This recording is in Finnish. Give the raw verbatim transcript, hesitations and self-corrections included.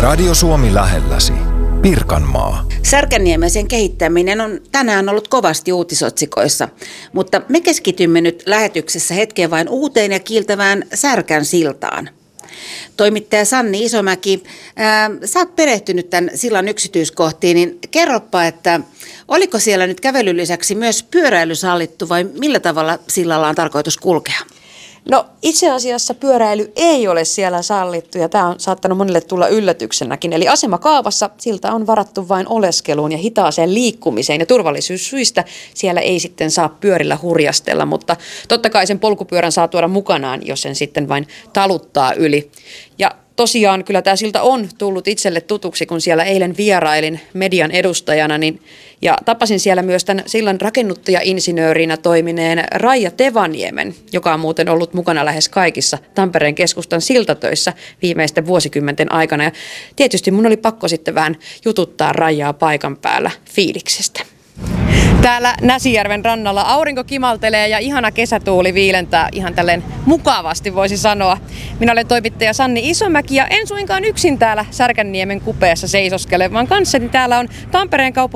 Radio Suomi lähelläsi. Pirkanmaa. Särkänniemen sen kehittäminen on tänään ollut kovasti uutisotsikoissa, mutta me keskitymme nyt lähetyksessä hetkeen vain uuteen ja kiiltävään Särkän siltaan. Toimittaja Sanni Isomäki, ää, sä oot perehtynyt tämän sillan yksityiskohtiin, niin kerropa, että oliko siellä nyt kävelyn lisäksi myös pyöräily sallittu vai millä tavalla sillalla on tarkoitus kulkea? No itse asiassa pyöräily ei ole siellä sallittu ja tämä on saattanut monille tulla yllätyksenäkin. Eli asemakaavassa siltä on varattu vain oleskeluun ja hitaaseen liikkumiseen ja turvallisuussyistä siellä ei sitten saa pyörillä hurjastella, mutta totta kai sen polkupyörän saa tuoda mukanaan, jos sen sitten vain taluttaa yli. Ja tosiaan kyllä tämä silta on tullut itselle tutuksi, kun siellä eilen vierailin median edustajana, niin, ja tapasin siellä myös tämän sillan rakennuttaja-insinöörinä toimineen Raija Tevaniemen, joka on muuten ollut mukana lähes kaikissa Tampereen keskustan siltatöissä viimeisten vuosikymmenten aikana. Ja tietysti mun oli pakko sitten vähän jututtaa Raijaa paikan päällä fiiliksestä. Täällä Näsijärven rannalla aurinko kimaltelee ja ihana kesätuuli viilentää ihan tälleen mukavasti, voisi sanoa. Minä olen toimittaja Sanni Isomäki ja en suinkaan yksin täällä Särkänniemen kupeessa seisoskele, vaan kanssani täällä on Tampereen kaupunki